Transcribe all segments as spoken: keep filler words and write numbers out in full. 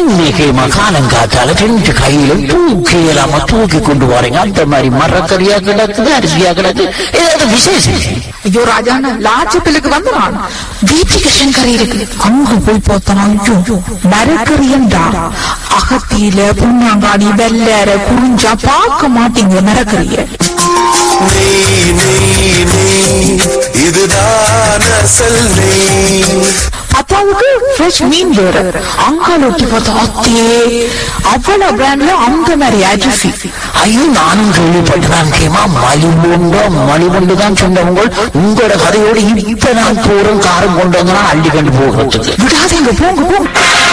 இன்னைக்கு மகாலங்காத்தால ரெண்டு கையிலும் தூக்கி இல்லாம தூக்கி கொண்டு போறீங்க. அந்த மாதிரி மரக்கறியா கிடக்குது, அரிசியா கிடக்கு, ஏதாவது விசேஷம்? ஐயோ ராஜாண்ணா லாட்சப்பிலுக்கு வந்து நான் வீட்டுக்கு கறி இருக்கு அங்க போய் பார்த்தனா மரக்கறியண்டா அகத்தியில புண்ணாங்காடி வெள்ளற குறிஞ்சா பார்க்க மாட்டீங்க மரக்கறிய. நெய் நெய் நெய் இதுதான் அசல் நெய். அப்பாவுக்கு ஃப்ரெஷ் மீன் வேற அங்கால ஒட்டி பார்த்தா அத்தே அவ்வளவு பிராண்ட்ல அந்த மாதிரி அரிசி. ஐயோ நானும் கேள்விப்பட்டதான். கேமா மலிமுண்டோ மலிமுண்டு தான் சொன்னவங்க. உங்களோட கதையோடு இப்ப நான் போறோம் காரம் கொண்டு வந்தா அள்ளி கண்டு போகிறதுக்கு விடாதீங்க, போங்க போங்க.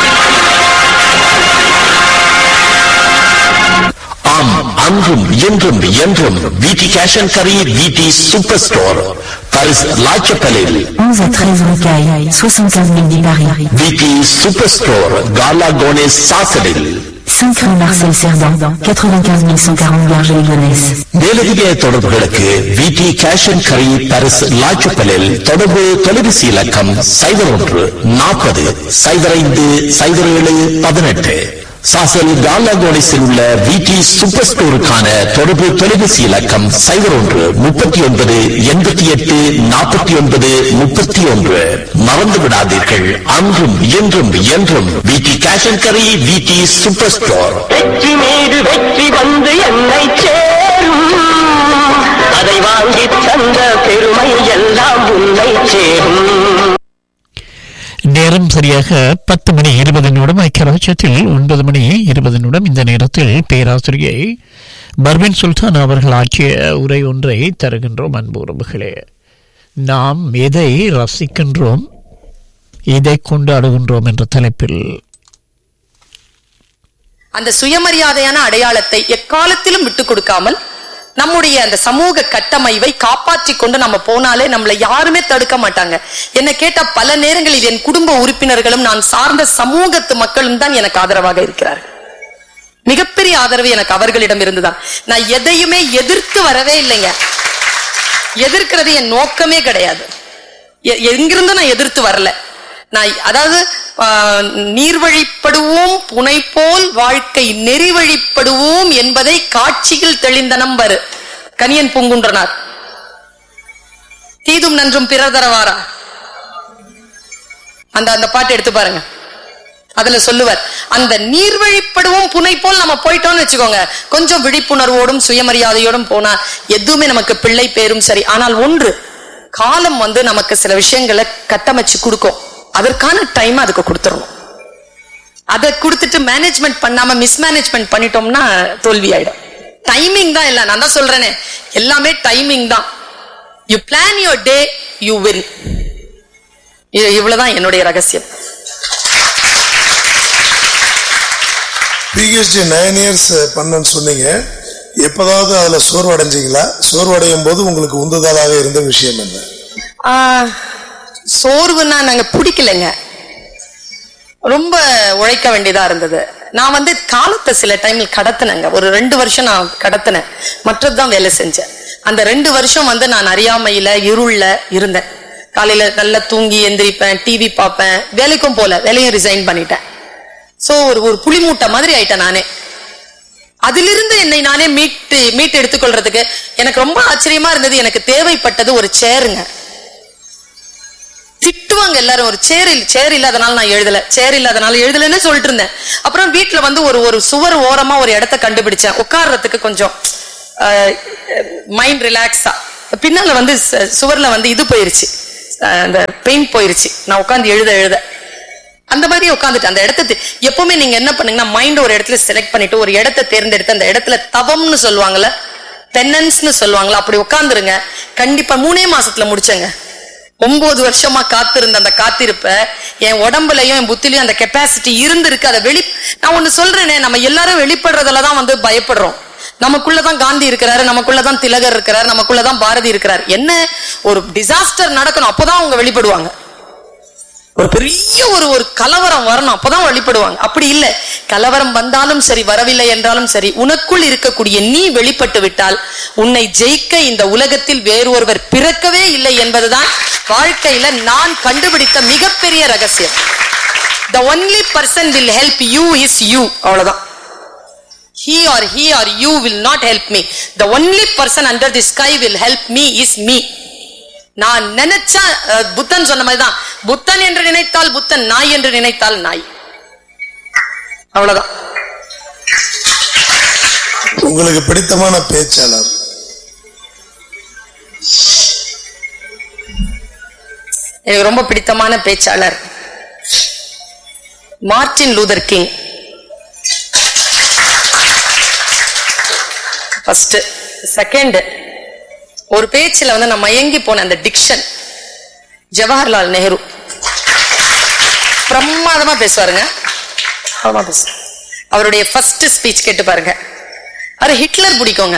ஆம், அன்றும் இன்றும் என்றும் வீட்டி cash and curry வீட்டி super store Paris லாச்சப்பலில் onze à treize Rocaille, soixante-quinze mille dix Paris. வீட்டி super store காலா கோனேஸ் சாசலில் cinq rue Marcel Cerdan, quatre-vingt-quinze mille cent quarante Garges-les-Gonesse. மேலதிக தொடர்புகளுக்கு வீட்டி கேஷ் அண்ட் கரி பாரிஸ் லாச்சப்பலில் தொடர்பு தொலைபேசி இலக்கம் சைபர் ஒன்று நாற்பது சைபர் ஐந்து சைபர் ஏழு பதினெட்டு. சாசல் காலாகோனிஸில் உள்ள வீட்டி சூப்பர் ஸ்டோருக்கான தொடர்பு தொலைபேசி இலக்கம் சைபர் ஒன்று முப்பத்தி ஒன்பது எண்பத்தி எட்டு நாற்பத்தி ஒன்பது முப்பத்தி ஒன்று. மறந்து விடாதீர்கள், அன்றும் என்றும் என்றும் வீட்டி cash and curry வீட்டி super store. வெற்றி மீது வெற்றி வந்து என்னை சேரும், அதை வாங்கி தந்த பெருமை எல்லாம் உன்னை சேரும். நேரம் சரியாக பத்து மணி இருபது நிமிடம். ஐக்கியராட்சத்தில் ஒன்பது மணி இருபது நிமிடம். இந்த நேரத்தில் பேராசிரியை பர்வின் சுல்தான் அவர்கள் ஆற்றிய உரை ஒன்றை தருகின்றோம். அன்பு உறவுகளே, நாம் எதை ரசிக்கின்றோம், எதை கொண்டாடுகின்றோம் என்ற தலைப்பில் அந்த சுயமரியாதையான அடையாளத்தை எக்காலத்திலும் விட்டுக் கொடுக்காமல் நம்முடைய அந்த சமூக கட்டமைப்பை காப்பாற்றி கொண்டு நம்ம போனாலே நம்மளை யாருமே தடுக்க மாட்டாங்க. என்ன கேட்ட பல நேரங்களில் என் குடும்ப உறுப்பினர்களும் நான் சார்ந்த சமூகத்து மக்களும் தான் எனக்கு ஆதரவாக இருக்கிறார்கள். மிகப்பெரிய ஆதரவு எனக்கு அவர்களிடம் இருந்துதான். நான் எதையுமே எதிர்த்து வரவே இல்லைங்க. எதிர்க்கிறது என் நோக்கமே கிடையாது. எங்கிருந்து நான் எதிர்த்து வரல. நான் அதாவது நீர்வழிப்படுவோம் புனை போல் வாழ்க்கை நெறிவழிப்படுவோம் என்பதை காட்சியில் தெளிந்தனம் வரு கனியன் பூங்குன்றனார். தீதும் நன்றும் பிறர் தரவாரா அந்த அந்த பாட்டு எடுத்து பாருங்க. அதுல சொல்லுவார், அந்த நீர்வழிப்படுவோம் புனை போல் நம்ம போயிட்டோம்னு வச்சுக்கோங்க, கொஞ்சம் விழிப்புணர்வோடும் சுயமரியாதையோடும் போனா எதுவுமே நமக்கு பிள்ளை பேரும் சரி. ஆனால் ஒன்று, காலம் வந்து நமக்கு சில விஷயங்களை கட்டமைச்சு கொடுக்கும். அதற்கான டைம் அதுக்கு கொடுத்துடணும். அதை கொடுத்துட்டு மேனேஜ்மெண்ட் பண்ணாம மிஸ்மேனேஜ்மெண்ட் பண்ணிட்டோம்னா தோல்வி ஆயிடும். டைமிங் தான் இல்ல, நான் தான் சொல்றேனே, எல்லாமே டைமிங் தான். You plan your day, you win. இவ்வளவுதான் என்னுடைய ரகசியம். பிஹெச்டி நைன் இயர்ஸ் பண்ணன்னு சொன்னீங்க. எப்பதாவது அதுல சோர்வடைஞ்சீங்களா? சோர்வடையும் போது உங்களுக்கு உந்துதலாக இருந்த விஷயம் என்ன? சோர்வுன்னா நாங்க பிடிக்கலைங்க, ரொம்ப உழைக்க வேண்டியதா இருந்தது. நான் வந்து காலத்தை சில டைம்ல கடத்தினேங்க. ஒரு ரெண்டு வருஷம் நான் கடத்தினேன், மற்றதுதான் வேலை செஞ்சேன். அந்த ரெண்டு வருஷம் வந்து நான் அறியாமையில இருள்ல இருந்தேன். காலையில நல்லா தூங்கி எந்திரிப்பேன், டிவி பார்ப்பேன், வேலைக்கும் போல, வேலையும் ரிசைன் பண்ணிட்டேன். சோ ஒரு ஒரு புளிமூட்டை மாதிரி ஆயிட்டேன் நானே. அதிலிருந்து என்னை நானே மீட்டு மீட்டு எடுத்துக்கொள்றதுக்கு எனக்கு ரொம்ப ஆச்சரியமா இருந்தது. எனக்கு தேவைப்பட்டது ஒரு சேருங்க. திட்டுவாங்க எல்லாரும், ஒரு சேர் இல்ல சேர் இல்லாதனால நான் எழுதல, சேர் இல்லாதனால எழுதலன்னு சொல்லிட்டு இருந்தேன். அப்புறம் வீட்டுல வந்து ஒரு ஒரு சுவர் ஓரமா ஒரு இடத்த கண்டுபிடிச்சேன் உட்கார்றதுக்கு, கொஞ்சம் மைண்ட் ரிலாக்ஸா. பின்னால வந்து சுவர்ல வந்து இது போயிருச்சு, அந்த பெயிண்ட் போயிருச்சு. நான் உட்காந்து எழுத எழுத அந்த மாதிரி உட்காந்துட்டு அந்த இடத்த எப்பவுமே நீங்க என்ன பண்ணீங்கன்னா மைண்ட் ஒரு இடத்துல செலக்ட் பண்ணிட்டு ஒரு இடத்த தேர்ந்தெடுத்து அந்த இடத்துல தவம்னு சொல்லுவாங்கல்ல, பென்னன்ஸ்னு சொல்லுவாங்களா, அப்படி உட்காந்துருங்க. கண்டிப்பா மூணே மாசத்துல முடிச்சேங்க. ஒன்பது வருஷமா காத்திருந்த அந்த காத்திருப்ப என் உடம்புலயும் என் புத்திலையும் அந்த கெப்பாசிட்டி இருந்திருக்கு. அதை வெளி நான் ஒண்ணு சொல்றேனே, நம்ம எல்லாரும் வெளிப்படுறதுலதான் வந்து பயப்படுறோம். நமக்குள்ளதான் காந்தி இருக்கிறாரு, நமக்குள்ளதான் திலகர் இருக்கிறாரு, நமக்குள்ளதான் பாரதி இருக்கிறார். என்ன ஒரு டிசாஸ்டர் நடக்கணும், அப்பதான் அவங்க வெளிப்படுவாங்க. ஒரு பெரிய ஒரு ஒரு கலவரம் வரணும், அப்பதான் வெளிப்படுவாங்க. அப்படி இல்லை, கலவரம் வந்தாலும் சரி வரவில்லை என்றாலும் சரி, உனக்குள் இருக்கக்கூடிய நீ வெளிப்பட்டு விட்டால் உன்னை ஜெயிக்க இந்த உலகத்தில் வேறு ஒருவர் பிறக்கவே இல்லை என்பதுதான் வாழ்க்கையில நான் கண்டுபிடித்த மிகப்பெரிய ரகசியம். The only person will help you is you. அவ்வளவுதான். He or he or you will not help me. The only person under the sky will help me is me. நான் நினைச்சா புத்தன் சொன்ன மாதிரி தான், புத்தன் என்று நினைத்தால் புத்தன், நாய் என்று நினைத்தால் நாய். அவ்வளவுதான். உங்களுக்கு பிடித்தமான பேச்சாளர்? எனக்கு ரொம்ப பிடித்தமான பேச்சாளர் Martin Luther king. First. Second, ஒரு பேச்சில் வந்து நான் மயங்கி போன அந்த டிக்ஷன் ஜவஹர்லால் நேரு. பிரமாதமா பேசுவாருங்க. அவருடைய ஃபர்ஸ்ட் ஸ்பீச் கேட்டு பாருங்க. அவர் ஹிட்லர் பிடிக்குங்க.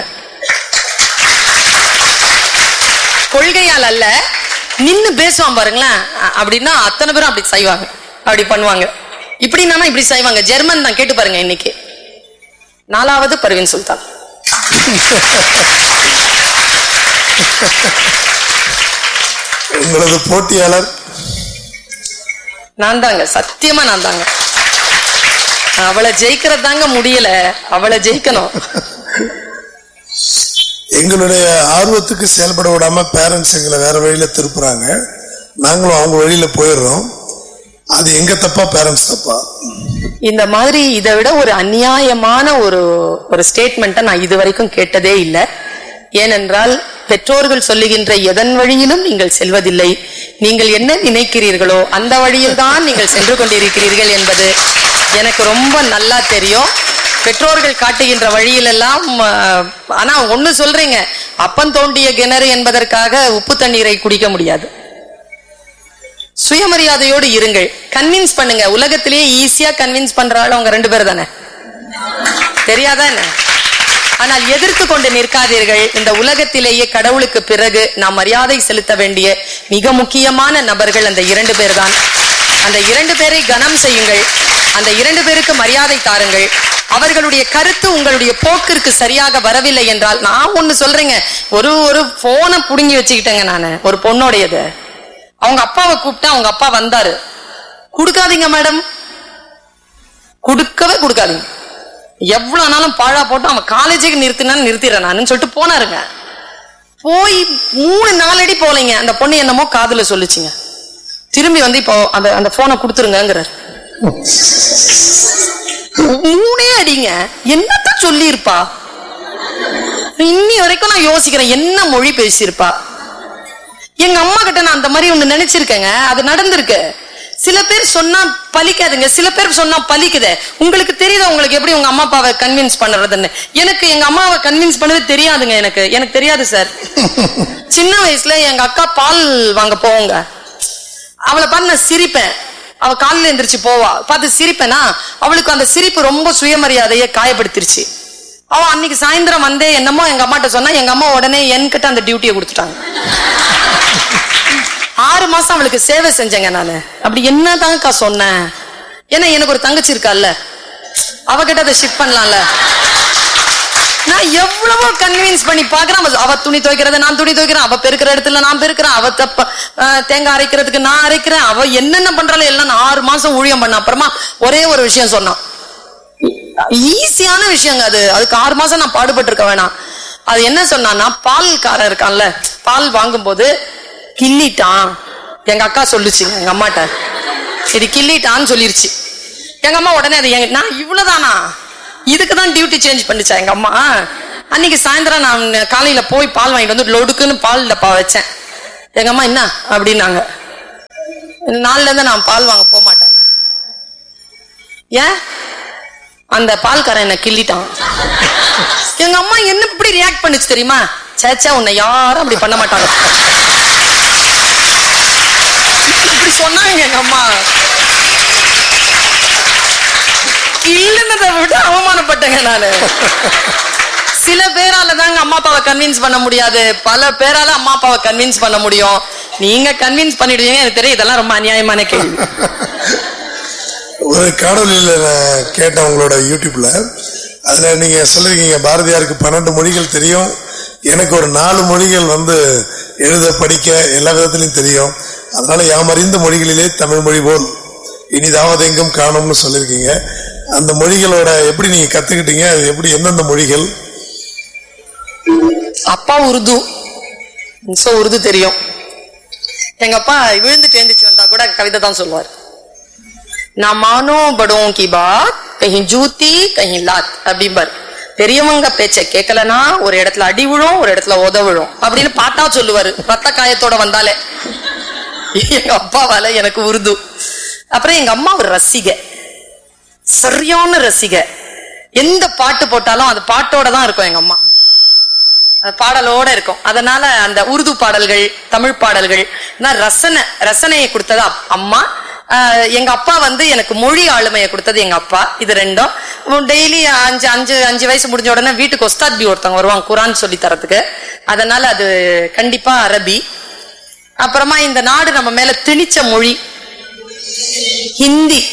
கொள்கையால் அல்ல, நின்னு பேசுவான் பாருங்களேன். அப்படின்னா அத்தனை பேரும் அப்படி செய்வாங்க, அப்படி பண்ணுவாங்க. இப்படின்னா இப்படி செய்வாங்க. ஜெர்மன் தான், கேட்டு பாருங்க. இன்னைக்கு நாலாவது பர்வீன் சுல்தான். உங்களது போட்டியாளர்? நான் தாங்க, சத்தியமா நான் தாங்க. அவளை ஜெயிக்கிறது தாங்க முடியல, அவளை ஜெயிக்கணும். எங்களுடைய ஆர்வத்துக்கு செயல்பட விடாம பேரண்ட்ஸ் எங்களை வேற வழியில திருப்புறாங்க, நாங்களும் அவங்க வழியில போயிடுறோம். அது எங்க தப்பா, பேரண்ட்ஸ் தப்பா? இந்த மாதிரி இதை விட ஒரு அநியாயமான ஒரு ஒரு ஸ்டேட்மெண்ட்டை நான் இது வரைக்கும் கேட்டதே இல்லை. ஏனென்றால் பெற்றோர்கள் சொல்லுகின்ற எதன் வழியிலும் நீங்கள் செல்வதில்லை, நீங்கள் என்ன நினைக்கிறீர்களோ அந்த வழியில் தான் நீங்கள் சென்று கொண்டிருக்கிறீர்கள் என்பது எனக்கு ரொம்ப நல்லா தெரியும். பெற்றோர்கள் காட்டுகின்ற வழியிலெல்லாம். ஆனா ஒண்ணு சொல்றீங்க, அப்பன் தோண்டிய கிணறு என்பதற்காக உப்பு தண்ணீரை குடிக்க முடியாது. சுயமரியாதையோடு இருங்கள், கன்வின்ஸ் பண்ணுங்க. உலகத்திலேயே ஈஸியா கன்வின்ஸ் பண்றாலும் அவங்க ரெண்டு பேர் தானே, தெரியாதா என்ன? ஆனால் எதிர்த்து கொண்டு நிற்காதீர்கள். இந்த உலகத்திலேயே கடவுளுக்கு பிறகு நாம் மரியாதை செலுத்த வேண்டிய மிக முக்கியமான நபர்கள் அந்த இரண்டு பேர் தான். அந்த இரண்டு பேரை கனம் செய்யுங்கள், அந்த இரண்டு பேருக்கு மரியாதை தாருங்கள். அவர்களுடைய கருத்து உங்களுடைய போக்கிற்கு சரியாக வரவில்லை என்றால், நான் ஒண்ணு சொல்றேங்க, ஒரு ஒரு போனை புடுங்கி வச்சுக்கிட்டேங்க நானு, ஒரு பொண்ணோடையது. அவங்க அப்பாவை கூப்பிட்டா அவங்க அப்பா வந்தாரு. கொடுக்காதீங்க மேடம், கொடுக்கவே கொடுக்காதீங்க. எவ்வளவு நாளும் பாழா போட்டு அவன் காலேஜுக்கு நிறுத்தினான்னு நிறுத்திடுறேன் நான் சொல்லிட்டு போனாருங்க. போய் மூணு நாலடி போலைங்க, அந்த பொண்ணு என்னமோ காதுல சொல்லிச்சுங்க. திரும்பி வந்து இப்போ அந்த அந்த போனை கொடுத்துருங்கிறார். மூணே அடிங்க, என்னத்தான் சொல்லி இருப்பா? இன்னி வரைக்கும் நான் யோசிக்கிறேன், என்ன மொழி பேசியிருப்பா? எங்க அம்மா கிட்ட நான் அந்த மாதிரி ஒண்ணு நினைச்சிருக்கேங்க, அது நடந்திருக்கு. சில பேர் சொன்னா பலிக்காதுங்க, சில பேர் சொன்னா பலிக்குது. உங்களுக்கு தெரியுதா உங்களுக்கு எப்படி உங்க அம்மா அப்பாவை கன்வின்ஸ் பண்றதுன்னு? எனக்கு எங்க அம்மாவை கன்வின்ஸ் பண்ணது தெரியாதுங்க. எனக்கு எனக்கு தெரியாது சார். சின்ன வயசுல எங்க அக்கா பால் வாங்க போவோங்க, அவளை பார்த்து நான் சிரிப்பேன். அவ காலையில எந்திரிச்சு போவா, பார்த்து சிரிப்பேனா, அவளுக்கு அந்த சிரிப்பு ரொம்ப சுயமரியாதையை காயப்படுத்திருச்சு. அவன் அன்னைக்கு சாயந்தரம் வந்தே என்னமோ எங்க அம்மாட்ட சொன்னா, எங்க அம்மா உடனே என்கிட்ட அந்த டியூட்டியை கொடுத்துட்டாங்க. ஆறு மாசம் அவளுக்கு சேவை செஞ்சேங்க நானு. அப்படி என்னதான்க்கா சொன்னேன்? ஏன்னா எனக்கு ஒரு தங்கச்சி இருக்கால, அவகிட்ட அதை ஷிஃப்ட் பண்ணலாம்ல. நான் எவ்வளவோ கன்வின்ஸ் பண்ணி பாக்குறேன். அவ துணி துவைக்கிறத நான் துணி துவைக்கிறேன், அவ பெருக்கிற இடத்துல நான் பெருக்கிறேன், அவ தப்ப தேங்காய் அரைக்கிறதுக்கு நான் அரைக்கிறேன், அவ என்னென்ன பண்றாலும் எல்லாம். நான் ஆறு மாசம் ஊழியம் பண்ண அப்புறமா ஒரே ஒரு விஷயம் சொன்னான், ஈஸியான விஷயங்க அது, அதுக்கு ஆறு மாசம் நான் பாடுபட்டு இருக்க வேணாம். அது என்ன சொன்னான்னா, பால்காரன் இருக்கான்ல, பால் வாங்கும் போது கிள்ளிட்டான். எங்க அக்கா சொல்லுச்சுங்க எங்க அம்மாட்ட, இது கிள்ளிட்டான்னு சொல்லிருச்சு. எங்க அம்மா உடனே அது எங்க, நான் இவ்வளவுதானா, இதுக்குதான் டியூட்டி சேஞ்ச் பண்ணிச்சா எங்க அம்மா. அன்னைக்கு சாயந்தரம் நான் காலையில போய் பால் வாங்கிட்டு வந்து லொடுக்குன்னு பால் டப்பா வச்சேன். எங்க அம்மா என்ன அப்படின்னாங்க, நாலுல இருந்து நான் பால் வாங்க போக மாட்டேங்க. ஏன்? அந்த பால்காரன் என்ன கிள்ளிட்டான். எங்க அம்மா என்ன இப்படி ரியாக்ட் பண்ணுச்சு தெரியுமா? சேச்சா, உன்னை யாரும் அப்படி பண்ண மாட்டாங்க இப்படி சொன்னாங்க எங்க அம்மா. இல்லைன்னதை விட அவமானப்பட்டேங்க நானு. சில பேரால தாங்க அம்மா அப்பாவை கன்வின்ஸ் பண்ண முடியாது, பல பேரால அம்மா அப்பாவை கன்வின்ஸ் பண்ண முடியும். நீங்க கன்வின்ஸ் பண்ணிடுவீங்க, எனக்கு தெரியும். இதெல்லாம் ரொம்ப அநியாயமான கேள்வி. ஒரு காணொலியில நான் கேட்டேன் உங்களோட யூடியூப்ல, அதுல நீங்க சொல்லிருக்கீங்க பாரதியாருக்கு பன்னெண்டு மொழிகள் தெரியும், எனக்கு ஒரு நாலு மொழிகள் வந்து எழுத படிக்க எல்லா விதத்திலையும் தெரியும், அதனால யாமறிந்த மொழிகளிலே தமிழ் மொழி போல் இனிதாவது எங்கும் காணும்னு சொல்லியிருக்கீங்க. அந்த மொழிகளோட எப்படி நீங்க கத்துக்கிட்டீங்க? அது எப்படி, எந்தெந்த மொழிகள்? அப்பா உருது, சோ உருது தெரியும். எங்க அப்பா விழுந்துட்டு எழுந்துச்சு வந்தா கூட கவிதை தான் சொல்லுவார். நான் மானோ படோ கி பாத் கஹி ஜூத்தி கஹி லாத் அப்படிம்பார். பெரியவங்க பேச்ச கேட்கலன்னா ஒரு இடத்துல அடி விழும், ஒரு இடத்துல உத விழும் அப்படின்னு பாட்டா சொல்லுவாரு ரத்த காயத்தோட வந்தாலே. எங்க அப்பாவால எனக்கு உருது. அப்புறம் எங்க அம்மா ஒரு ரசிகை, சரியான ரசிகை. எந்த பாட்டு போட்டாலும் அது பாட்டோட தான் இருக்கும். எங்க அம்மா பாடலோட இருக்கும். அதனால அந்த உருது பாடல்கள், தமிழ் பாடல்கள் ரசனை ரசனையை கொடுத்தது அம்மா. எங்க அப்பா வந்து எனக்கு மொழி ஆளுமையை கொடுத்தது எங்க அப்பா. இது ரெண்டும் டெய்லி அஞ்சு அஞ்சு அஞ்சு வயசு முடிஞ்ச உடனே வீட்டுக்கு ஒஸ்தாத் பி ஒருத்தவங்க வருவாங்க குரான் சொல்லி தரத்துக்கு. அதனால அது கண்டிப்பா அரபி. அப்புறமா இந்த நாடு நம்ம மேல திணிச்ச மொழி ஹிந்தி.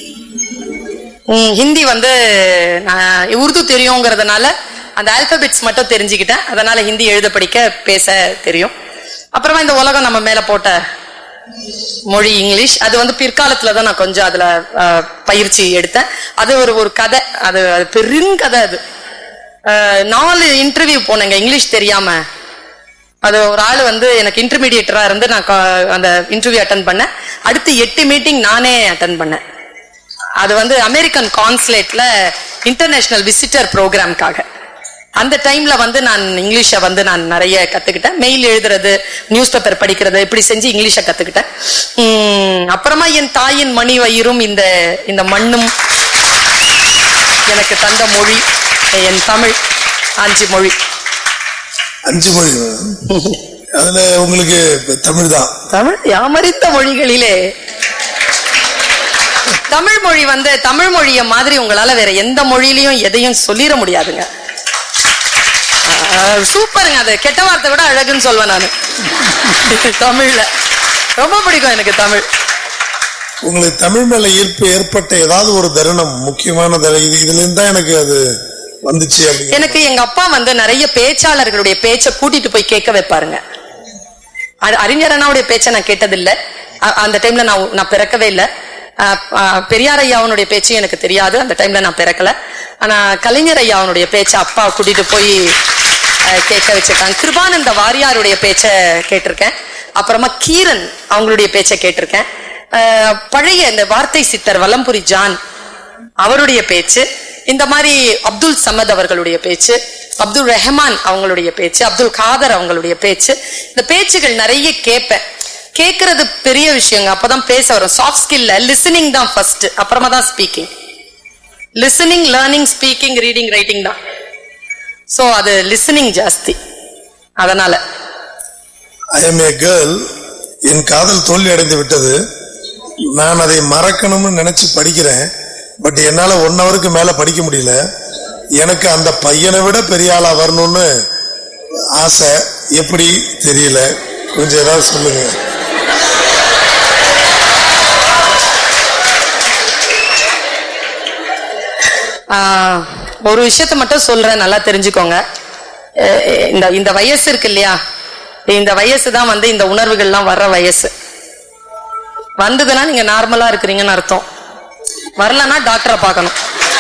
ஹிந்தி வந்து உருது தெரியுங்கிறதுனால அந்த ஆல்பபெட்ஸ் மட்டும் தெரிஞ்சுக்கிட்டேன். அதனால ஹிந்தி எழுத படிக்க பேச தெரியும். அப்புறமா இந்த உலகம் நம்ம மேல போட்ட மொழி இங்கிலீஷ். அது வந்து பிற்காலத்துலதான் நான் கொஞ்சம் அதுல பயிற்சி எடுத்தேன். அது ஒரு ஒரு கதை, அது பெருங்கதை. அது நாலு இன்டர்வியூ போனேங்க இங்கிலீஷ் தெரியாம. அது ஒரு ஆள் வந்து எனக்கு இன்டர்மீடியேட்டரா இருந்து நான் அந்த இன்டர்வியூ அட்டன் பண்ணேன். அடுத்து எட்டு மீட்டிங் நானே அட்டன் பண்ணேன். அது வந்து அமெரிக்கன் கான்சுலேட்ல இன்டர்நேஷனல் விசிட்டர் ப்ரோக்ராம்காக. அந்த டைம்ல வந்து நான் இங்கிலீஷை வந்து நான் நிறைய கத்துக்கிட்டேன். மெயில் எழுதுறது, நியூஸ் பேப்பர் படிக்கிறது, இப்படி செஞ்சு இங்கிலீஷை கத்துக்கிட்டேன். உம் அப்புறமா என் தாயின் மணி வயிறும் இந்த இந்த மண்ணும் எனக்கு தந்த மொழி என் தமிழ். அஞ்சு மொழி. அஞ்சு மொழி. அதுல உங்களுக்கு தமிழ் தான். தமிழ் யாமறித்த மொழிகளிலே தமிழ் மொழி வந்து தமிழ் மொழிய மாதிரி உங்களால வேற எந்த மொழியிலையும் எதையும் சொல்லிட முடியாதுங்க. சூப்பருங்க. அது கெட்ட வார்த்தை விட அழகுன்னு சொல்வேன் நானு. தமிழ்ல ரொம்ப பிடிக்கும் எனக்கு தமிழ். உங்களுக்கு தமிழ் மேல ஈர்ப்பு ஏற்பட்ட ஏதாவது ஒரு தருணம், முக்கியமான தருணம், இதுல இருந்தா எனக்கு அது வந்துச்சு? எனக்கு எங்க அப்பா வந்து நிறைய பேச்சாளர்களுடைய பேச்சை கூட்டிட்டு போய் கேட்க வைப்பாருங்க. அறிஞர் அண்ணாவுடைய பேச்சை நான் கேட்டதில்லை. அந்த டைம்ல நான் நான் பிறக்கவே இல்லை. பெரியார் ஐயாவுடைய பேச்சு எனக்கு தெரியாது. அந்த டைம்ல நான் பிறக்கல. ஆனா கலைஞர் ஐயாவுடைய பேச்சை அப்பா கூட்டிட்டு போய் கேட்க வச்சிருக்காங்க. கிருபானந்த வாரியாருடைய பேச்ச கேட்டிருக்கேன். அப்புறமா கீரன் அவங்களுடைய பேச்சை கேட்டிருக்கேன். பழைய இந்த வார்த்தை சித்தர் வலம்புரி ஜான் அவருடைய பேச்சு, இந்த மாதிரி அப்துல் சமத் அவர்களுடைய பேச்சு, அப்துல் ரஹ்மான் அவங்களுடைய பேச்சு, அப்துல் காதர் அவங்களுடைய பேச்சு, இந்த பேச்சுகள் நிறைய கேட்பேன். கேட்கறது பெரிய விஷயங்க. அப்பதான் பேச வரும். சாஃப்ட் ஸ்கில்ல லிசனிங் தான் ஃபர்ஸ்ட், அப்புறமா தான் speaking. Listening, learning, speaking, reading, writing தான். சோ அது லிசனிங் ஜாஸ்தி. அதனால ஐ எம் ஏ கேர்ள். என் காதல் தோல்வி அடைந்து விட்டது. நான் அதை மறக்கணும்னு நினைச்சு படிக்கிறேன். பட் என்னால ஒன் ஹவருக்கு மேல படிக்க முடியல. எனக்கு அந்த பையனை விட பெரிய ஆளா வரணும்னு ஆசை. எப்படி தெரியல, கொஞ்சம் ஏதாவது சொல்லுங்க. ஒரு விஷயத்த மட்டும் சொல்றேன், நல்லா தெரிஞ்சுக்கோங்க. இந்த இந்த வயசு இருக்கு இல்லையா, இந்த வயசு தான் வந்து இந்த உணர்வுகள்லாம் வர்ற வயசு. வந்ததுன்னா நீங்க நார்மலா இருக்கிறீங்கன்னு அர்த்தம். வரலன்னா டாக்டரை பார்க்கணும்.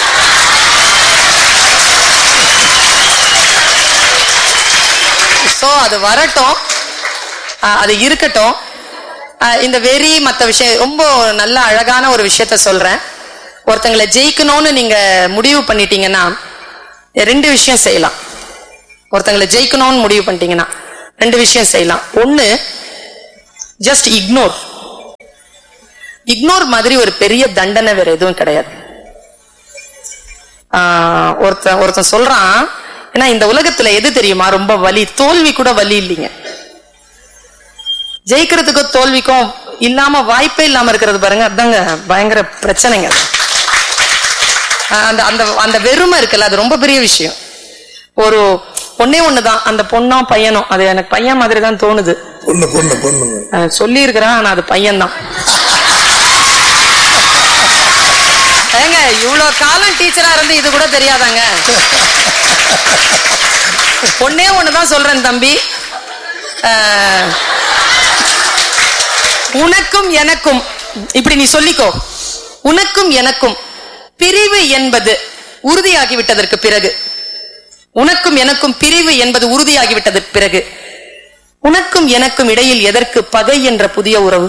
சோ அது வரட்டும், அது இருக்கட்டும். இந்த வெறி மற்ற விஷயம் ரொம்ப நல்ல அழகான ஒரு விஷயத்த சொல்றேன். ஒருத்தங்களை ஜெயிக்கணும்னு நீங்க முடிவு பண்ணிட்டீங்கன்னா ரெண்டு விஷயம் செய்யலாம். ஒருத்தங்களை ஜெயிக்கணும்னு முடிவு பண்ணிட்டீங்கன்னா ரெண்டு விஷயம் செய்யலாம். ஒண்ணு, ஜஸ்ட் இக்னோர். இக்னோர் மாதிரி ஒரு பெரிய தண்டனை வேற எதுவும் கிடையாது. ஆஹ் ஒருத்தன் ஒருத்தன் சொல்றான், ஏன்னா இந்த உலகத்துல எது தெரியுமா ரொம்ப வலி? தோல்வி கூட வலி இல்லைங்க. ஜெயிக்கிறதுக்கும் தோல்விக்கும் இல்லாம வாய்ப்பே இல்லாம இருக்கிறது பாருங்க, அதாங்க பயங்கர பிரச்சனைங்க. அந்த அந்த அந்த வெறுமை இருக்குல்ல, அது ரொம்ப பெரிய விஷயம். ஒரு பொண்ணே ஒண்ணுதான், அந்த பொண்ணும் பையனும், அது எனக்கு பையன் மாதிரி தான் தோணுது. சொல்லி இருக்கிறான், ஆனா அது பையன் தான். ஏங்க இவ்வளவு காலம் டீச்சரா இருந்து இது கூட தெரியாதாங்க? பொண்ணே ஒண்ணுதான் சொல்றேன் தம்பி. உனக்கும் எனக்கும் இப்படி நீ சொல்லிக்கோ, உனக்கும் எனக்கும் பிரிவு என்பது உறுதியாகிவிட்டதற்கு பிறகு உனக்கும் எனக்கும் பிரிவு என்பது உறுதியாகிவிட்டதற்கு பிறகு உனக்கும் எனக்கும் இடையில் எதற்கு பகை என்ற புதிய உறவு?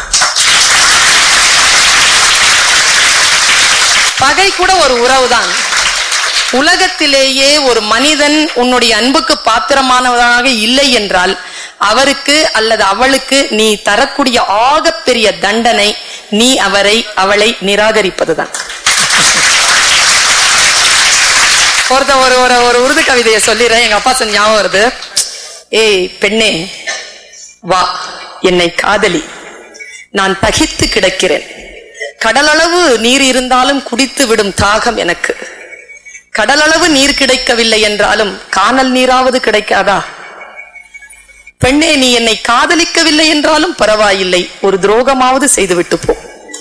பகை கூட ஒரு உறவுதான். உலகத்திலேயே ஒரு மனிதன் உன்னுடைய அன்புக்கு பாத்திரமானவராக இல்லை என்றால் அவருக்கு அல்லது அவளுக்கு நீ தரக்கூடிய ஆகப்பெரிய தண்டனை நீ அவரை அவளை நிராகரிப்பதுதான். ஒருத்த ஒரு ஒரு உருது கவிதையை சொல்லிடுறேன், எங்க அப்பா சொன்ன ஞாபகம் வருது. ஏய் பெண்ணே, வா என்னை காதலி, நான் தகித்து கிடக்கிறேன். கடலளவு நீர் இருந்தாலும் குடித்து விடும் தாகம் எனக்கு. கடலளவு நீர் கிடைக்கவில்லை என்றாலும் கானல் நீராவது கிடைக்காதா? பெண்ணே, நீ என்னை காதலிக்கவில்லை என்றாலும் பரவாயில்லை, ஒரு துரோகமாவது செய்துவிட்டு போ.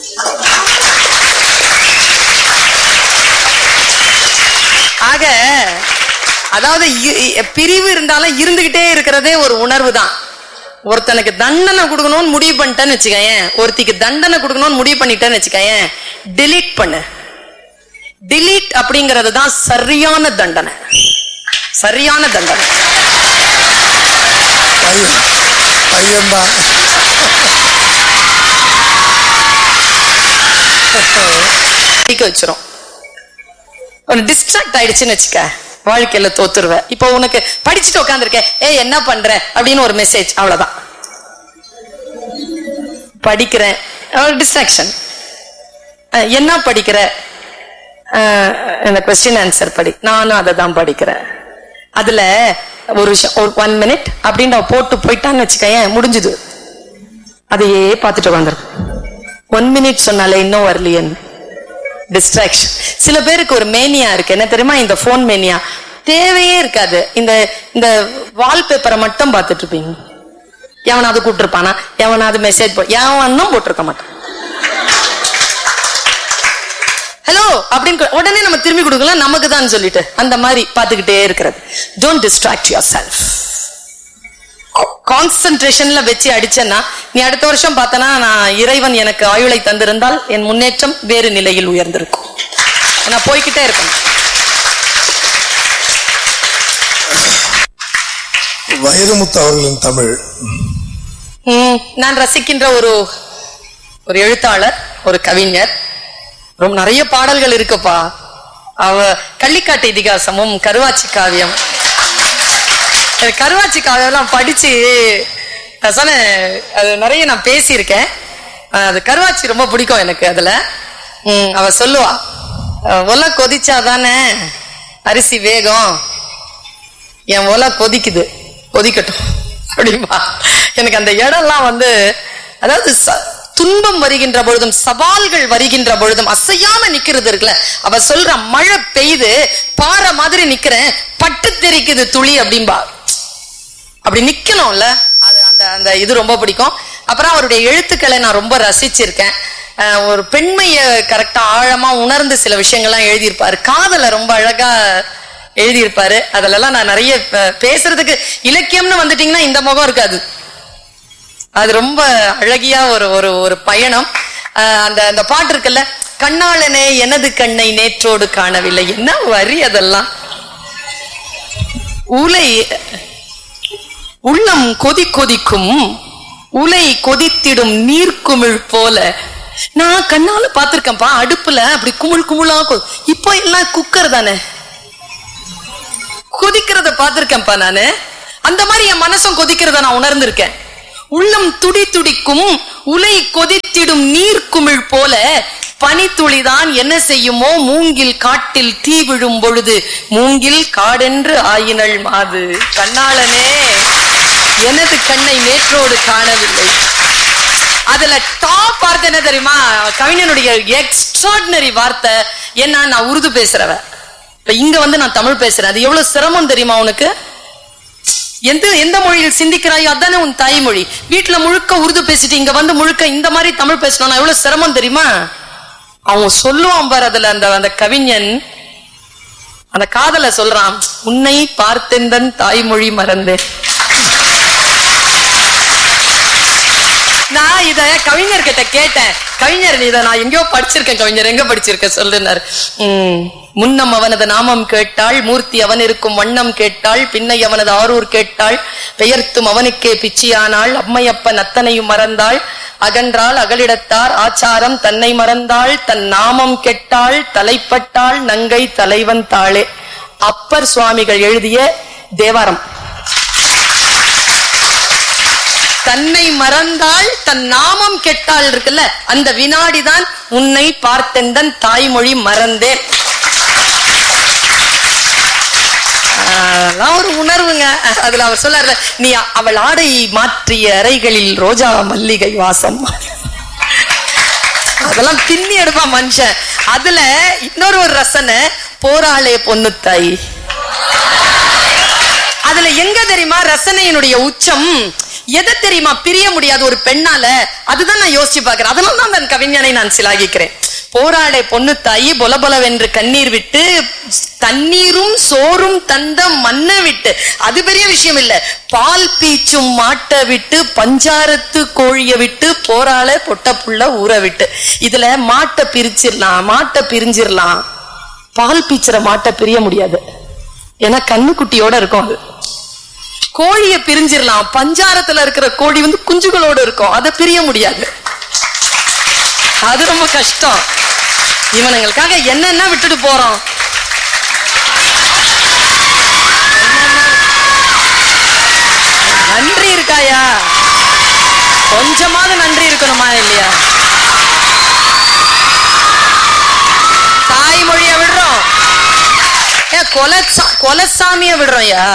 ஆக அதாவது பிரிவு இருந்தாலும் இருந்துகிட்டே இருக்கிறதே ஒரு உணர்வு தான். ஒருத்தனுக்கு தண்டனை கொடுக்கணும்னு முடிவு பண்ணிட்டேன்னு வச்சுக்கேன், ஒருத்திக்கு தண்டனை கொடுக்கணும்னு முடிவு பண்ணிட்டேன்னு வச்சுக்கேன், டிலீட் பண்ணு. டிலீட் அப்படிங்கிறது தான் சரியான தண்டனை, சரியான தண்டனை. வச்சிரும் டிஸ்ட்ராக்ட் ஆயிடுச்சுன்னு வச்சுக்க, வாழ்க்கையில தோத்துருவ. இப்போ உனக்கு படிச்சுட்டு உட்காந்துருக்க, ஏ என்ன பண்ற அப்படின்னு ஒரு மெசேஜ், அவ்வளவுதான். படிக்கிறேன், டிஸ்ட்ராக்ஷன். என்ன படிக்கிற? கொஸ்டின் ஆன்சர் படி. நானும் அதை தான் படிக்கிறேன். அதுல ஒரு விஷயம், ஒரு ஒன் மினிட் அப்படின்னு போட்டு போயிட்டான்னு வச்சுக்கேன், முடிஞ்சுது. அதையே பார்த்துட்டு உட்காந்துருக்கு. ஒன் மினிட் சொன்னாலே இன்னும் வரலையேன்னு டிஸ்ட்ராக்ஷன். சில பேருக்கு ஒரு மேனியா இருக்கு, என்ன தெரியுமா? இந்த போன் மேனியா. தேவையே இருக்காது, இந்த இந்த வால்பேப்பரை மட்டும் பார்த்துட்டு இருப்பீங்க. எவனாவது கூப்பிட்டுருப்பானா, எவனாவது மெசேஜ் போ, எவனும் போட்டிருக்க மாட்டான். ஹலோ அப்படின்னு உடனே நம்ம திரும்பி கொடுக்கலாம், நமக்கு தான் சொல்லிட்டு அந்த மாதிரி பார்த்துக்கிட்டே இருக்கிறது. Don't distract your self. கான்சென்ட்ரேஷன்ல வச்சு அடிச்சேன்னா நீ அடுத்த வருஷம் பார்த்தனா, நான் இறைவன் எனக்கு ஆயுளை தந்திருந்தால் என் முன்னேற்றம் வேறு நிலையில் உயர்ந்திருக்கும். நான் போய்கிட்டே இருக்கேன். வைரமுத்து அவர்களின் தமிழ் நான் ரசிக்கின்ற ஒரு ஒரு எழுத்தாளர், ஒரு கவிஞர். ரொம்ப நிறைய பாடல்கள் இருக்குப்பா. அவ கள்ளிக்காட்டு இதிகாசமும் கருவாச்சி காவியம், கருவாச்சி காவியம் எல்லாம் படிச்சு சொன்னேன், அது நிறைய நான் பேசியிருக்கேன். அது கருவாச்சி ரொம்ப பிடிக்கும் எனக்கு. அதுல உம் அவ சொல்லுவா, ஒலை கொதிச்சாதானே அரிசி வேகம், என் ஒலை கொதிக்குது, கொதிக்கட்டும் அப்படின்பா. எனக்கு அந்த இடம்லாம் வந்து, அதாவது துன்பம் வருகின்ற பொழுதும் சவால்கள் வருகின்ற பொழுதும் அசையாம நிக்கிறது இருக்குல்ல. அவ சொல்ற, மழை பெய்து பாறை மாதிரி நிக்கிறேன், பட்டு தெரிக்குது துளி அப்படின்பா. அப்படி நிக்கணும்ல, அது அந்த அந்த இது ரொம்ப பிடிக்கும். அப்புறம் அவருடைய எழுத்துக்களை நான் ரொம்ப ரசிச்சிருக்கேன். ஒரு பெண்மைய கரெக்டா ஆழமா உணர்ந்து சில விஷயங்கள்லாம் எழுதியிருப்பாரு. காதலை ரொம்ப அழகா எழுதியிருப்பாரு. அதுல நான் நிறைய பேசுறதுக்கு, இலக்கியம்னு வந்துட்டீங்கன்னா இந்த முகம் இருக்காது. அது ரொம்ப அழகியா ஒரு ஒரு ஒரு பயணம். அந்த அந்த பாட்டு இருக்குல்ல, கண்ணாளனே எனது கண்ணை நேற்றோடு காணவில்லை, என்ன வரி அதெல்லாம். உலை உள்ளம் கொதி கொதிக்கும், உலை கொதித்திடும் நீர்க்குமிழ் போல. நான் கண்ணால பாத்திருக்கேன்ப்பா, அடுப்புல அப்படி குமிழ் குமிழா. இப்போ எல்லாம் குக்கர் தானே, கொதிக்கிறத பாத்திருக்கேன்ப்பா நானு. அந்த மாதிரி என் மனசும் கொதிக்கிறத நான் உணர்ந்திருக்கேன். உள்ளம் துடி துடிக்கும், உலை கொதித்திடும் நீர்க்குமிழ் போல. பனித்துளிதான் என்ன செய்யுமோ, மூங்கில் காட்டில் தீ விழும் பொழுது மூங்கில் காடென்று ஆயினள் மாது. கண்ணாளனே எனது கண்ணை நேற்றோடு காணவில்லை. அதுல டாப் வார்த்தை என்ன தெரியுமா? கவிஞனுடைய எக்ஸ்ட்ராடினரி வார்த்தை என்ன, நான் உருது பேசுறவ, இங்க வந்து நான் தமிழ் பேசுறேன். அது எவ்வளவு சிரமம் தெரியுமா உனக்கு? எந்த எந்த மொழியில் சிந்திக்கிறாயோ அதானே உன் தாய்மொழி. வீட்டுல முழுக்க உருது பேசிட்டு இங்க வந்து முழுக்க இந்த மாதிரி தமிழ் பேசணும், எவ்வளவு சிரமம் தெரியுமா? அவன் சொல்லுவான் பாரு, அதுல அந்த அந்த கவிஞன் அந்த காதல சொல்றான், உன்னை பார்த்தெந்தன் தாய்மொழி மறந்தேன். நான் இத கவிஞர்கிட்ட கேட்டேன். கவிஞர் இத நான் எங்கேயோ படிச்சிருக்கேன். கவிஞர் எங்க படிச்சிருக்க சொல்லுனாரு. உம் முன்னம் அவனது நாமம் கேட்டாள், மூர்த்தி அவன் இருக்கும் வண்ணம் கேட்டாள், பின்னை அவனது ஆரூர் கேட்டாள், பெயர்த்தும் அவனுக்கே பிச்சியானாள், அம்மையப்பன் அத்தனையும் மறந்தாள், அகன்றாள் அகலிடத்தார் ஆச்சாரம் தன்னை மறந்தாள், தன் நாமம் கெட்டாள், தலைப்பட்டாள் நங்கை தலைவன் தாளே. அப்பர் சுவாமிகள் எழுதிய தேவாரம். தன்னை மறந்தாள் தன் நாமம் கெட்டாள் இருக்குல்ல, அந்த வினாடிதான் உன்னை பார்த்தெந்தன் தாய்மொழி மறந்தேன். ஒரு உணர்வுங்க. அதுல அவர் சொல்ல, நீ அவள் ஆடை மாற்றிய அறைகளில் ரோஜா மல்லிகை வாசம், அதெல்லாம் பின்னி எடுப்பா மனுஷன். அதுல இன்னொரு ஒரு ரசனை, போராளே பொண்ணு தாய். அதுல எங்க தெரியுமா ரசனையினுடைய உச்சம்? எதை தெரியுமா பிரிய முடியாது ஒரு பெண்ணால? அதுதான் நான் யோசிச்சு பாக்குறேன். அதனால தான் அந்த கவிஞனை நான் சிலாகிக்கிறேன். போராடை பொண்ணு தாயி பொலபொலவென்று கண்ணீர் விட்டு, தண்ணீரும் சோறும் தந்த மண்ண விட்டு, அது பெரிய விஷயம் இல்ல, பால் பீச்சும் மாட்ட விட்டு, பஞ்சாரத்து கோழிய விட்டு, போராள பொட்ட புள்ள ஊற விட்டு. இதுல மாட்டை பிரிச்சிடலாம், மாட்டை பிரிஞ்சிடலாம், பால் பீச்சுற மாட்டை பிரிய முடியாது, ஏன்னா கண்ணுக்குட்டியோட இருக்கும். அது கோழிய பிரிஞ்சிடலாம், பஞ்சாரத்துல இருக்கிற கோழி வந்து குஞ்சுகளோட இருக்கும், அதை பிரிய முடியாது. அது ரொம்ப கஷ்டம். இவனுங்களுக்காக என்னென்ன விட்டுட்டு போறோம். நன்றி இருக்காயா? கொஞ்சமாவது நன்றி இருக்கணுமா இல்லையா? தாய்மொழிய விடுறோம், கொலை கொலசாமிய விடுறோம். யா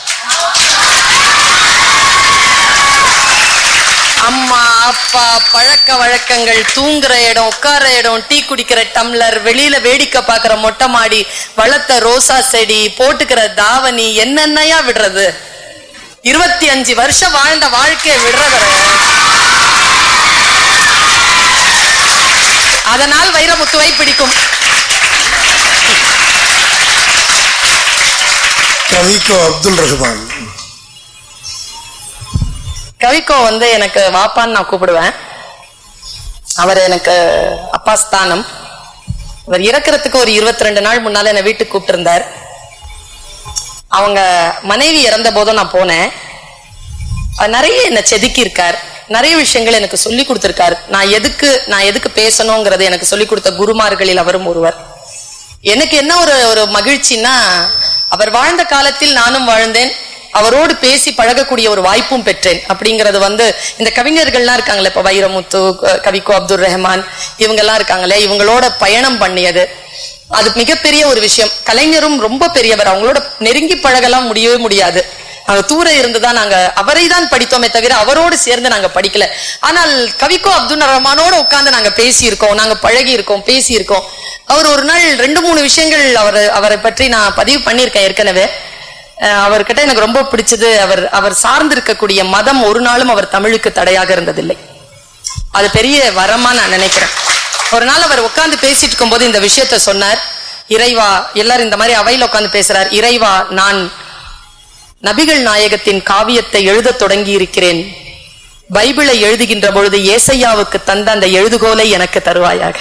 அம்மா அப்பா பழக்க வழக்கங்கள், தூங்குற இடம், உட்கார இடம், டீ குடிக்கிற டம்ளர், வெளியில வேடிக்கை பாக்குற மொட்டை மாடி, வளர்த்த ரோசா செடி, போட்டுக்கிற தாவணி, என்னென்னையா விடுறது? இருபத்தி அஞ்சு வருஷம் வாழ்ந்த வாழ்க்கையை விடுறத. அதனால் வைரமுத்துவை பிடிக்கும். கவிக்கோ அப்துல் ரஹ்மான். கவிக்கோ வந்து எனக்கு வாப்பான்னு நான் கூப்பிடுவேன். அவர் எனக்கு அப்பா ஸ்தானம். அவர் இறக்கிறதுக்கு ஒரு இருபத்தி ரெண்டு நாள் முன்னால என்னை வீட்டுக்கு கூப்பிட்டு இருந்தார். அவங்க மனைவி இறந்த போதும் நான் போனேன். நிறைய என்னை செதுக்கி இருக்கார், நிறைய விஷயங்கள் எனக்கு சொல்லி கொடுத்திருக்காரு. நான் எதுக்கு நான் எதுக்கு பேசணுங்கிறது எனக்கு சொல்லி கொடுத்த குருமார்களில் அவரும் ஒருவர். எனக்கு என்ன ஒரு ஒரு மகிழ்ச்சின்னா, அவர் வாழ்ந்த காலத்தில் நானும் வாழ்ந்தேன், அவரோடு பேசி பழகக்கூடிய ஒரு வாய்ப்பும் பெற்றேன். அப்படிங்கிறது வந்து இந்த கவிஞர்கள்லாம் இருக்காங்களே, இப்ப வைரமுத்து, கவிக்கோ அப்துல் ரஹ்மான், இவங்க எல்லாம் இருக்காங்களே, இவங்களோட பயணம் பண்ணியது அது மிகப்பெரிய ஒரு விஷயம். கலைஞரும் ரொம்ப பெரியவர், அவங்களோட நெருங்கி பழகலாம் முடியவே முடியாது. நாங்க தூர இருந்துதான் நாங்க அவரை தான் படித்தோமே தவிர அவரோடு சேர்ந்து நாங்க படிக்கல. ஆனால் கவிக்கோ அப்துல் ரஹ்மானோட உட்கார்ந்து நாங்க பேசி இருக்கோம், நாங்க பழகி இருக்கோம், பேசி இருக்கோம். அவர் ஒரு நாள் ரெண்டு மூணு விஷயங்கள் அவர் அவரை பற்றி நான் பதிவு பண்ணியிருக்கேன் ஏற்கனவே. அவர்கிட்ட எனக்கு ரொம்ப பிடிச்சது, அவர் அவர் சார்ந்திருக்கக்கூடிய மதம் ஒரு நாளும் அவர் தமிழுக்கு தடையாக இருந்ததில்லை. அது பெரிய வரமா நான் நினைக்கிறேன். ஒரு நாள் அவர் உட்கார்ந்து பேசிட்டு இருக்கும் போது இந்த விஷயத்த சொன்னார். இறைவா, எல்லாரும் இந்த மாதிரி அவையில உட்கார்ந்து பேசுறார். இறைவா, நான் நபிகள் நாயகத்தின் காவியத்தை எழுத தொடங்கி இருக்கிறேன். பைபிளை எழுதுகின்ற பொழுது ஏசையாவுக்கு தந்த அந்த எழுதுகோலை எனக்கு தருவாயாக.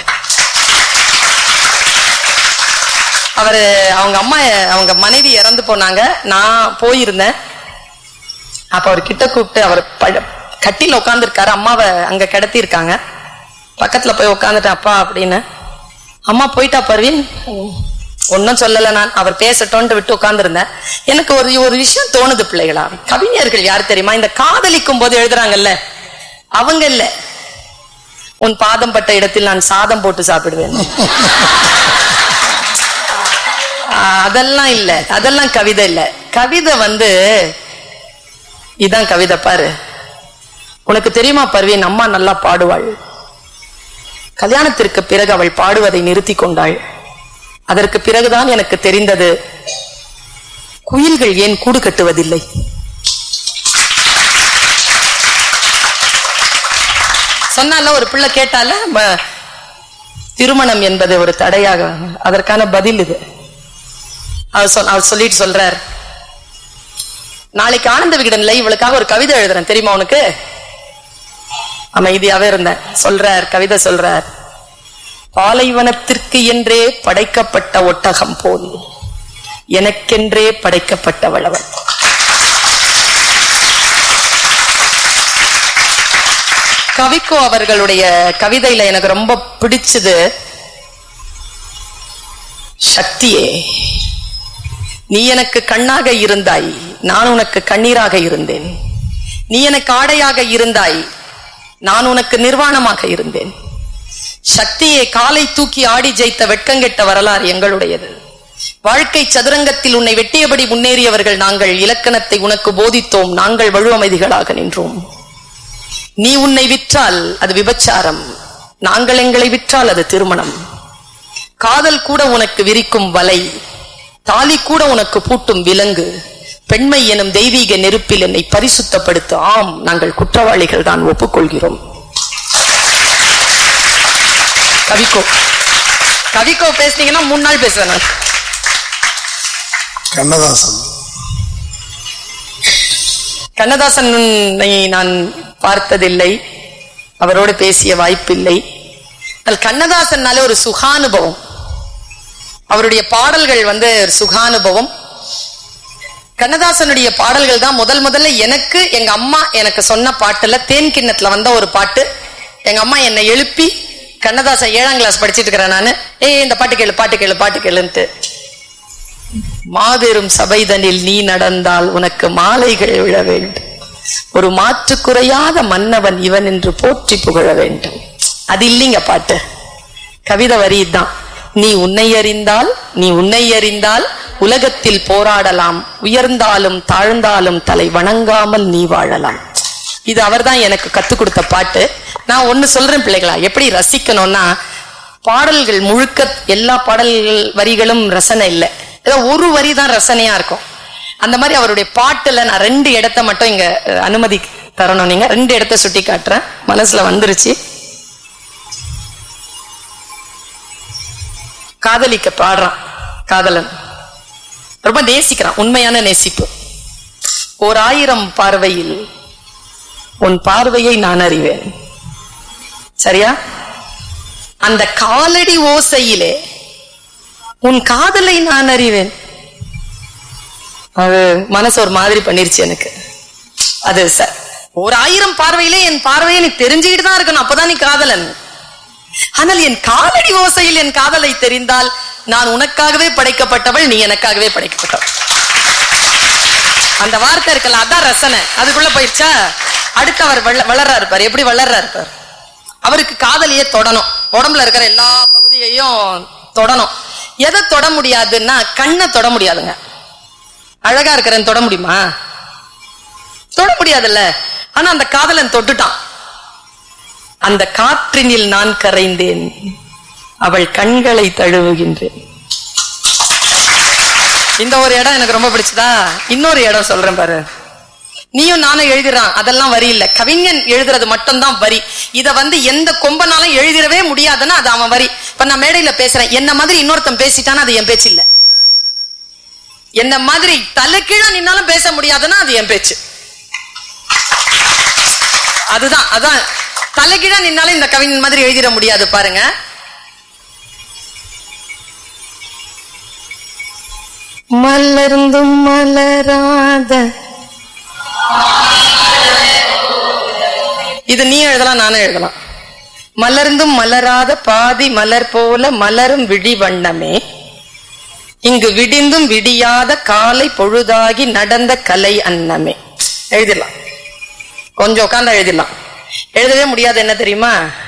அவரு அவங்க அம்மா அவங்க மனைவி இறந்து போனாங்க, நான் போயிருந்தேன். அப்ப அவர் கிட்ட கூப்பிட்டு, அவர் கட்டில உட்காந்துருக்காரு, அம்மாவை அங்க கிடத்தி இருக்காங்க, பக்கத்துல போய் உட்காந்துட்டேன். அப்பா அப்படின்னு. அம்மா போயிட்டா பர்வீன்? ஒன்னும் சொல்லல. நான் அவர் பேசட்டோன்ட்டு விட்டு உட்கார்ந்து இருந்தேன். எனக்கு ஒரு ஒரு விஷயம் தோணுது, பிள்ளைகளா, கவிஞர்கள் யாரு தெரியுமா? இந்த காதலிக்கும் போது எழுதுறாங்கல்ல, அவங்க இல்ல. உன் பாதம் பட்ட இடத்தில் நான் சாதம் போட்டு சாப்பிடுவேன், அதெல்லாம் இல்ல, அதெல்லாம் கவிதை இல்ல. கவிதை வந்து இதான் கவிதை. பாரு, உனக்கு தெரியுமா பர்வீன், அம்மா நல்லா பாடுவாள். கல்யாணத்திற்கு பிறகு அவள் பாடுவதை நிறுத்தி கொண்டாள். அதற்கு பிறகுதான் எனக்கு தெரிந்தது, குயில்கள் ஏன் கூடு கட்டுவதில்லை. சொன்னால ஒரு பிள்ளை கேட்டால, திருமணம் என்பது ஒரு தடையாக, அதற்கான பதில் இது. அவர் சொல் அவர் சொல்லிட்டு சொல்றார், நாளைக்கு ஆனந்த விகடன்ல இவளுக்காக ஒரு கவிதை எழுதுறேன், தெரியுமா உனக்கு? அமைதியாவே இருந்தேன். சொல்றார், கவிதை சொல்றார், பாலைவனத்திற்கு என்றே படைக்கப்பட்ட ஒட்டகம் போல் எனக்கென்றே படைக்கப்பட்டவளவன். கவிக்கோ அவர்களுடைய கவிதையில எனக்கு ரொம்ப பிடிச்சது, சக்தியே நீ எனக்கு கண்ணாக இருந்தாய், நான் உனக்கு கண்ணீராக இருந்தேன். நீ எனக்கு ஆடையாக இருந்தாய், நான் உனக்கு நிர்வாணமாக இருந்தேன். சக்தியே காலை தூக்கி ஆடி ஜெயித்த வெட்கங்கெட்ட வரலாறு எங்களுடையது. வாழ்க்கை சதுரங்கத்தில் உன்னை வெட்டியபடி முன்னேறியவர்கள் நாங்கள். இலக்கணத்தை உனக்கு போதித்தோம், நாங்கள் வலுவமைதிகளாக நின்றோம். நீ உன்னை விற்றால் அது விபச்சாரம், நாங்கள் எங்களை விற்றால் அது திருமணம். காதல் கூட உனக்கு விரிக்கும் வலை, தாலி கூட உனக்கு பூட்டும் விலங்கு. பெண்மை எனும் தெய்வீக நெருப்பில் என்னை பரிசுத்தப்படுத்த. ஆம், நாங்கள் குற்றவாளிகள் தான், ஒப்புக்கொள்கிறோம். கவிக்கோ கவிக்கோ பேசுனீங்கன்னா மூணு நாள் பேசுவேன். கண்ணதாசன் கண்ணதாசனை நான் பார்த்ததில்லை, அவரோடு பேசிய வாய்ப்பில்லை. கண்ணதாசன்னாலே ஒரு சுகானுபவம், அவருடைய பாடல்கள் வந்து சுகானுபவம். கண்ணதாசனுடைய பாடல்கள் தான் முதல் முதல்ல எனக்கு எங்க அம்மா எனக்கு சொன்ன பாட்டுல தேன் கிண்ணத்துல வந்த ஒரு பாட்டு. எங்க அம்மா என்னை எழுப்பி, கண்ணதாசன் ஏழாம் கிளாஸ் படிச்சுட்டு இருக்கிறேன் நானு, ஏய் இந்த பாட்டு கேளு பாட்டு கேளு பாட்டு கேளுன்ட்டு. மாபெரும் சபைதனில் நீ நடந்தால் உனக்கு மாலைகள் விழ வேண்டும், ஒரு மாற்று குறையாத மன்னவன் இவன் என்று போற்றி புகழ வேண்டும். அது இல்லைங்க பாட்டு, கவிதை வரி தான். நீ உன்னை அறிந்தால் நீ உன்னை அறிந்தால் உலகத்தில் போராடலாம், உயர்ந்தாலும் தாழ்ந்தாலும் தலை வணங்காமல் நீ வாழலாம். இது அவர்தான் எனக்கு கத்துக் கொடுத்த பாட்டு. நான் ஒண்ணு சொல்றேன் பிள்ளைகளா, எப்படி ரசிக்கணும்னா, பாடல்கள் முழுக்க எல்லா பாடல்கள் வரிகளும் ரசனை இல்லை, ஏதோ ஒரு வரி தான் ரசனையா இருக்கும். அந்த மாதிரி அவருடைய பாட்டுல நான் ரெண்டு இடத்த மட்டும் இங்க அனுமதி தரணும். நீங்க ரெண்டு இடத்த சுட்டி காட்டுறேன், மனசுல வந்துருச்சு. காதலிக்க பாடுறான் காதலன், ரொம்ப நேசிக்கிறான், உண்மையான நேசிப்பு. ஓர் ஆயிரம் பார்வையில் உன் பார்வையை நான் அறிவேன், சரியா? அந்த காலடி ஓசையிலே உன் காதலை நான் அறிவேன். அது மனசு ஒரு மாதிரி பண்ணிருச்சு எனக்கு. அது சார், ஒரு ஆயிரம் பார்வையிலே என் பார்வையை நீ தெரிஞ்சுக்கிட்டு தான் இருக்கணும், அப்பதான் நீ காதலன். ஆனால் என் காலடி ஓசையில் என் காதலை தெரிந்தால் நான் உனக்காகவே படைக்கப்பட்டவள், நீ எனக்காகவே படைக்கப்பட்டவள். அந்த வார்த்தை இருக்கல, அதான் ரசனை. அதுக்குள்ள போயிடுச்சா? அடுத்து அவர் வளர்றா இருப்பார். எப்படி வளர்றா இருப்பார்? அவருக்கு காதலியே தொடணும், உடம்புல இருக்கிற எல்லா பகுதியையும் தொடணும். எதை தொட முடியாதுன்னா கண்ணை தொட முடியாதுங்க. அழகா இருக்கிறேன்னு தொட முடியுமா? தொட முடியாதுல்ல. ஆனா அந்த காதலன் தொட்டுட்டான். அந்த காற்றினில் நான் கரைந்தேன், அவள் கண்களை தழுவுகின்றேன். இந்த ஒரு இடம் எனக்கு ரொம்ப பிடிச்சதா. இன்னொரு இடம் சொல்றேன் பாரு. நீயும் நானும் எழுதுறான், அதெல்லாம் வரி இல்ல, கவிஞன் எழுதுறது மட்டும்தான் வரி. இத வந்து எந்த கொம்பனாலும் எழுதிடவே முடியாதுன்னா அது அவன் வரி. இப்ப நான் மேடையில பேசுறேன், என்ன மாதிரி இன்னொருத்தன் பேசிட்டானா அது என் பேச்சு இல்ல. என்ன மாதிரி தலைக்கீழா நின்னாலும் பேச முடியாதுன்னா அது என் பேச்சு. அதுதான் அதான் தலைகீழா நின்னாலும் இந்த கவிஞன் மாதிரி எழுதிட முடியாது பாருங்க. மலர்ந்தும் மலராத, இது நீ எழுதலாம் நானும் எழுதலாம். மலர்ந்தும் மலராத பாதி மலர் போல மலரும் விழி வண்ணமே, இங்கு விடிந்தும் விடியாத காலை பொழுதாகி நடந்த கலை அன்னமே. எழுதிடலாம், கொஞ்சம் உட்கார்ந்தா எழுதிடலாம். எழுதவே முடியாது என்ன தெரியுமா?